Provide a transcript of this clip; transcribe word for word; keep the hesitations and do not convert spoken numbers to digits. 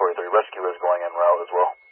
forty-three. Rescue is going en route as well.